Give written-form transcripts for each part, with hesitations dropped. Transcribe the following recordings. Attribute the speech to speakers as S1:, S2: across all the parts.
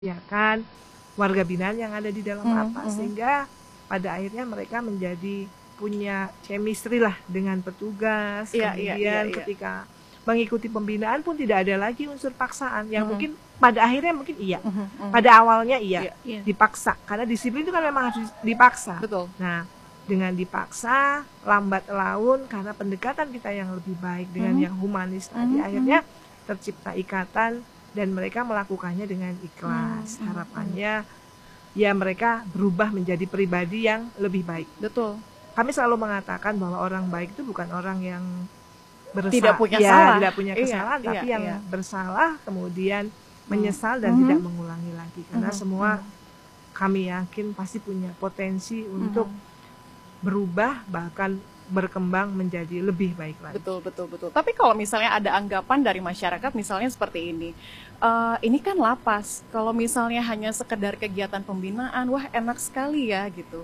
S1: ya kan, warga binaan yang ada di dalam lapas,
S2: Mhm.
S1: sehingga pada akhirnya mereka menjadi punya chemistry lah dengan petugas.
S2: Iya iya iya
S1: Kemudian
S2: iya.
S1: ketika mengikuti pembinaan pun tidak ada lagi unsur paksaan, yang
S2: Mhm.
S1: mungkin pada akhirnya mungkin iya,
S2: Mhm mhm.
S1: pada awalnya iya,
S2: Iya.
S3: Iya.
S1: dipaksa, karena disiplin itu kan memang harus dipaksa.
S2: Betul.
S1: Nah, dengan dipaksa, lambat laun karena pendekatan kita yang lebih baik dengan yang humanis tadi, akhirnya tercipta ikatan dan mereka melakukannya dengan ikhlas. Harapannya ya mereka berubah menjadi pribadi yang lebih baik.
S2: Betul.
S1: Kami selalu mengatakan bahwa orang baik itu bukan orang yang
S2: Tidak punya
S1: ya,
S2: salah.
S1: tidak punya
S2: Iya,
S1: kesalahan,
S2: iya,
S1: tapi yang
S2: iya.
S1: bersalah kemudian menyesal dan tidak mengulangi lagi. Karena semua kami yakin pasti punya potensi untuk berubah, bahkan berkembang menjadi lebih baik lagi.
S2: Betul, betul, betul. Tapi kalau misalnya ada anggapan dari masyarakat misalnya seperti ini kan lapas. Kalau misalnya hanya sekedar kegiatan pembinaan, wah enak sekali ya gitu.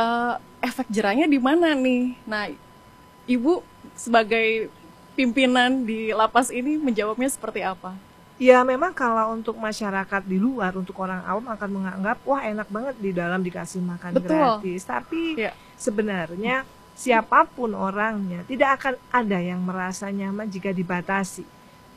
S2: Efek jerahnya di mana nih? Nah, Ibu sebagai pimpinan di lapas ini menjawabnya seperti apa?
S1: Ya memang kalau untuk masyarakat di luar, untuk orang awam akan menganggap, wah enak banget di dalam dikasih makan
S2: Betul.
S1: gratis. Tapi
S2: Iya.
S1: sebenarnya siapapun orangnya, tidak akan ada yang merasa nyaman jika dibatasi.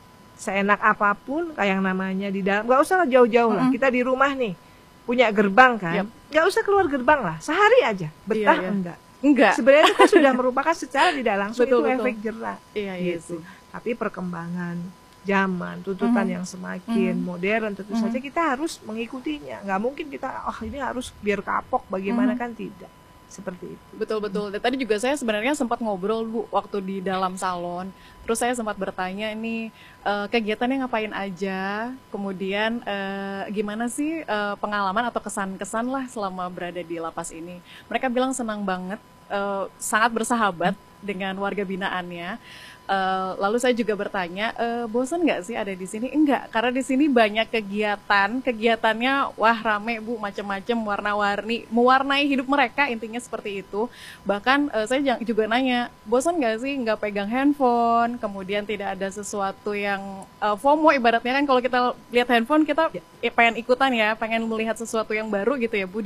S1: Seenak apapun, kayak yang namanya di dalam, gak usah jauh-jauh lah, kita di rumah nih, punya gerbang kan, gak usah keluar gerbang lah, sehari aja, betah
S2: Iya.
S1: enggak.
S2: Enggak.
S1: Sebenarnya itu kan sudah merupakan secara tidak langsung
S2: Betul,
S1: itu
S2: betul.
S1: efek jerah.
S2: Iya, iya
S1: Gitu.
S2: sih.
S1: Tapi perkembangan zaman, tuntutan yang semakin modern, tentu saja kita harus mengikutinya. Nggak mungkin kita, ini harus biar kapok, bagaimana kan tidak. Seperti itu.
S2: Betul-betul. Dan tadi juga saya sebenarnya sempat ngobrol Bu waktu di dalam salon. Terus saya sempat bertanya ini kegiatannya ngapain aja, kemudian gimana sih pengalaman atau kesan-kesan lah selama berada di lapas ini. Mereka bilang senang banget, sangat bersahabat dengan warga binaannya. Lalu saya juga bertanya, bosan nggak sih ada di sini? Enggak, karena di sini banyak kegiatannya wah rame Bu, macam-macam, warna-warni, mewarnai hidup mereka, intinya seperti itu. Bahkan saya juga nanya, bosan nggak sih nggak pegang handphone, kemudian tidak ada sesuatu yang FOMO, ibaratnya kan kalau kita lihat handphone kita pengen ikutan ya, pengen melihat sesuatu yang baru gitu ya Bu,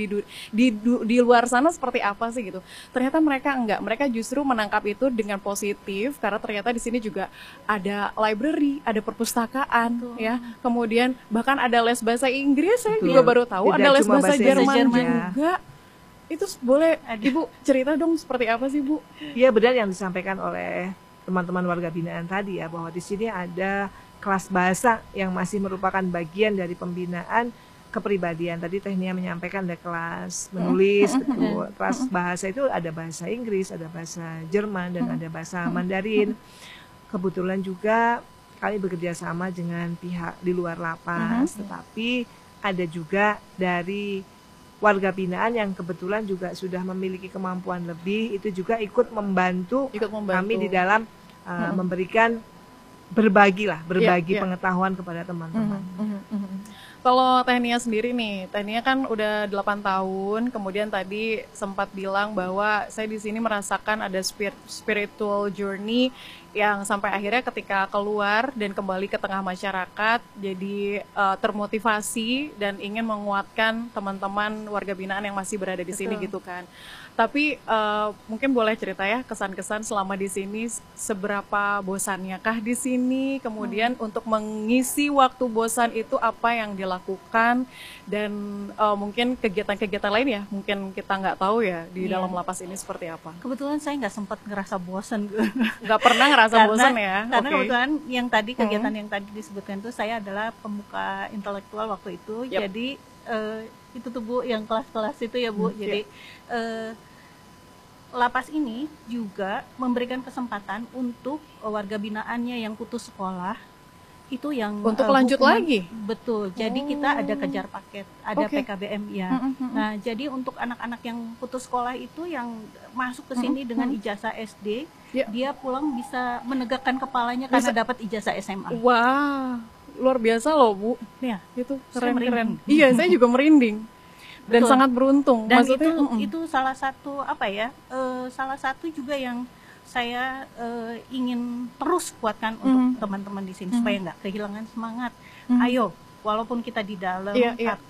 S2: di luar sana seperti apa sih gitu. Ternyata mereka enggak, mereka justru menangkap itu dengan positif, karena ternyata di sini juga ada library, ada perpustakaan, ya. Kemudian bahkan ada les bahasa Inggris, saya juga baru tahu.
S1: Tidak
S2: Ada les
S1: cuma
S2: bahasa Jerman
S1: Jerman
S2: juga. Itu boleh Ibu cerita dong seperti apa sih Bu?
S1: Iya benar yang disampaikan oleh teman-teman warga binaan tadi ya, bahwa di sini ada kelas bahasa yang masih merupakan bagian dari pembinaan kepribadian. Tadi Tehnia menyampaikan ada kelas menulis, betul. Kelas bahasa itu ada bahasa Inggris, ada bahasa Jerman, dan ada bahasa Mandarin. Kebetulan juga kami bekerja sama dengan pihak di luar lapas, tetapi ada juga dari warga binaan yang kebetulan juga sudah memiliki kemampuan lebih, itu juga ikut membantu kami di dalam memberikan berbagi pengetahuan kepada teman-teman.
S2: Kalau Tehnia sendiri nih, Tehnia kan udah 8 tahun, kemudian tadi sempat bilang bahwa saya di sini merasakan ada spiritual journey yang sampai akhirnya ketika keluar dan kembali ke tengah masyarakat, jadi termotivasi dan ingin menguatkan teman-teman warga binaan yang masih berada di sini gitu kan. Tapi mungkin boleh cerita ya kesan-kesan selama di sini, seberapa bosannya kah di sini, kemudian untuk mengisi waktu bosan itu apa yang dilakukan, dan mungkin kegiatan-kegiatan lain ya, mungkin kita nggak tahu ya di dalam lapas ini seperti apa.
S3: Kebetulan saya nggak sempat ngerasa bosan.
S2: Nggak pernah ngerasa bosan ya?
S3: Karena kebetulan yang tadi kegiatan yang tadi disebutkan itu, saya adalah pemuka intelektual waktu itu. Jadi itu tuh Bu, yang kelas-kelas itu ya Bu. Jadi lapas ini juga memberikan kesempatan untuk warga binaannya yang putus sekolah itu yang
S2: untuk lanjut lagi.
S3: Betul. Jadi kita ada kejar paket, ada PKBM ya. Nah, jadi untuk anak-anak yang putus sekolah itu yang masuk ke sini dengan ijazah SD, dia pulang bisa menegakkan kepalanya karena dapat ijazah SMA.
S2: Wah, luar biasa loh Bu.
S3: Ya,
S2: itu keren-keren. Iya, saya juga merinding. Dan sangat beruntung.
S3: Dan
S2: maksudnya
S3: itu salah satu salah satu juga yang saya ingin terus kuatkan untuk teman-teman di sini supaya nggak kehilangan semangat. Ayo walaupun kita di dalam,